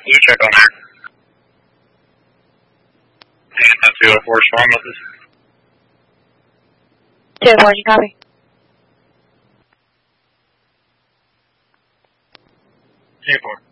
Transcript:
You check on her. And that's 204 Storm with us. 204, you copy? 204.